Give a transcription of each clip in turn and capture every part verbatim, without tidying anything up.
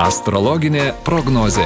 Astrologinė prognozė.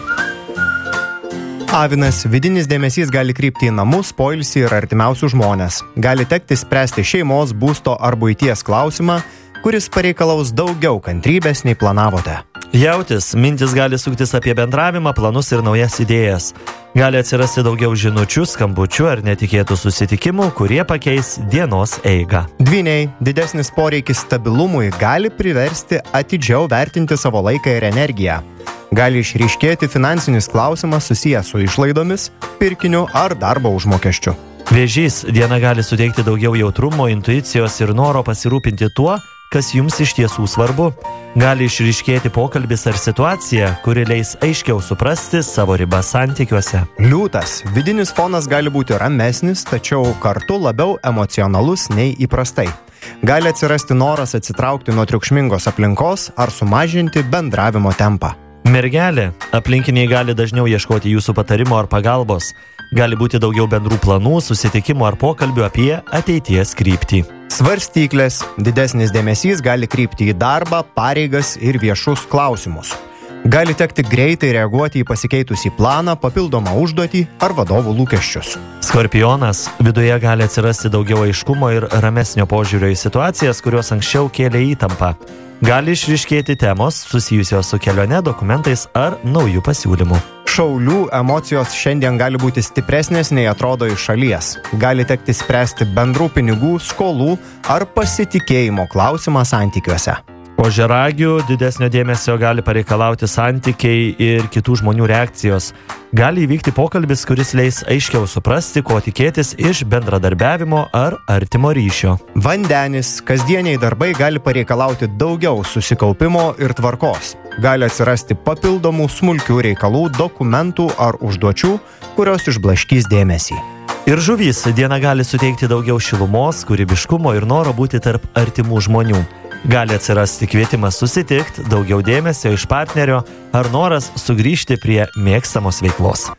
Avinas, vidinis dėmesys gali krypti į namus, poilsį ir artimiausius žmonės. Gali tekti spręsti šeimos, būsto ar buities klausimą, kuris pareikalaus daugiau kantrybės nei planavote. Jautis, mintis gali suktis apie bendravimą, planus ir naujas idėjas. Gali atsirasti daugiau žinučių, skambučių ar netikėtų susitikimų, kurie pakeis dienos eigą. Dvyniai, didesnis poreikis stabilumui gali priversti atidžiau vertinti savo laiką ir energiją. Gali išryškėti finansinis klausimas susijęs su išlaidomis, pirkiniu ar darbo užmokesčiu. Vėžys, diena gali suteikti daugiau jautrumo, intuicijos ir noro pasirūpinti tuo, kas jums iš tiesų svarbu. Gali išryškėti pokalbis ar situacija, kuri leis aiškiau suprasti savo ribas santykiuose. Liūtas, vidinis fonas gali būti ramesnis, tačiau kartu labiau emocionalus nei įprastai. Gali atsirasti noras atsitraukti nuo triukšmingos aplinkos ar sumažinti bendravimo tempą. Mergelė, aplinkiniai gali dažniau ieškoti jūsų patarimo ar pagalbos. Gali būti daugiau bendrų planų, susitikimų ar pokalbių apie ateities kryptį. Svarstyklės, didesnis dėmesys gali krypti į darbą, pareigas ir viešus klausimus. Gali tekti greitai reaguoti į pasikeitusį planą, papildomą užduotį ar vadovų lūkesčius. Skorpionas, viduje gali atsirasti daugiau aiškumo ir ramesnio požiūrio į situacijas, kurios anksčiau kėlė įtampą. Gali išryškėti temos susijusios su kelione, dokumentais ar naujų pasiūlymų. Šaulių emocijos šiandien gali būti stipresnės nei atrodo iš šalies. Gali tekti spręsti bendrų pinigų, skolų ar pasitikėjimo klausimą santykiuose. Ožiaragių, didesnio dėmesio gali pareikalauti santykiai ir kitų žmonių reakcijos. Gali įvykti pokalbis, kuris leis aiškiau suprasti, ko tikėtis iš bendradarbiavimo ar artimo ryšio. Vandenis, kasdieniai darbai gali pareikalauti daugiau susikaupimo ir tvarkos. Gali atsirasti papildomų smulkių reikalų, dokumentų ar užduočių, kurios išblaškys dėmesį. Ir žuvys, diena gali suteikti daugiau šilumos, kūrybiškumo ir noro būti tarp artimų žmonių. Gali atsirasti kvietimas susitikti, daugiau dėmesio iš partnerio ar noras sugrįžti prie mėgstamos veiklos.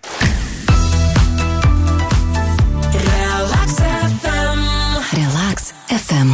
Relax F M. Relax F M.